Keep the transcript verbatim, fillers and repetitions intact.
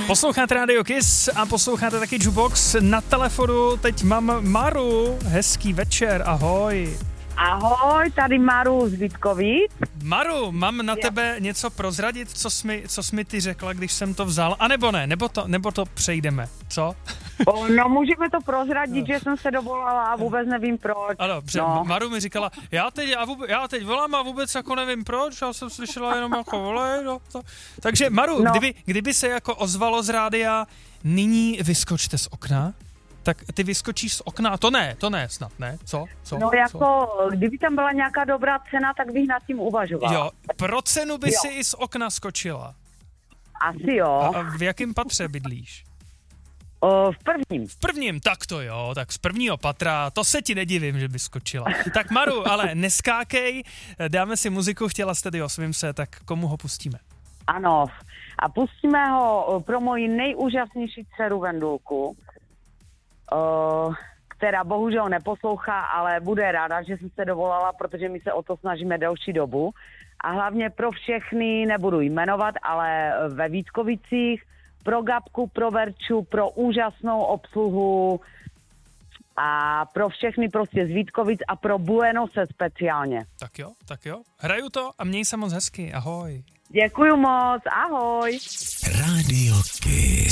Posloucháte Radio Kiss a posloucháte taky Jukebox. Na telefonu teď mám Maru. Hezký večer, ahoj. Ahoj, tady Maru z Vítkovic. Maru, mám na tebe něco prozradit, co jsi, mi, co jsi mi ty řekla, když jsem to vzal, a nebo ne, nebo to, nebo to přejdeme, co? O, no můžeme to prozradit, no. Že jsem se dovolala a vůbec nevím proč. Ano, pře- no. Maru mi říkala, já teď, já, vůbec, já teď volám a vůbec jako nevím proč, já jsem slyšela jenom jako volej, no, to. Takže Maru, no. kdyby, kdyby se jako ozvalo z rádia, nyní vyskočte z okna, tak ty vyskočíš z okna, a to ne, to ne snad, ne? Co? Co? No jako, co? Kdyby tam byla nějaká dobrá cena, tak bych nad tím uvažovala. Jo, pro cenu by jo. si i z okna skočila. Asi jo. A, a v jakém patře bydlíš? O, v prvním. V prvním, tak to jo, tak z prvního patra, to se ti nedivím, že by skočila. Tak Maru, ale neskákej, dáme si muziku, chtěla jste, jo, svým se, tak komu ho pustíme? Ano, a pustíme ho pro moji nejúžasnější dceru Vendulku, Uh, která bohužel neposlouchá, ale bude ráda, že jsem se dovolala, protože my se o to snažíme delší dobu. A hlavně pro všechny, nebudu jmenovat, ale ve Vítkovicích, pro Gabku, pro Verču, pro úžasnou obsluhu a pro všechny prostě z Vítkovic a pro Buenose speciálně. Tak jo, tak jo. Hraju to a měj se moc hezky, ahoj. Děkuju moc, ahoj. Radio Kiss.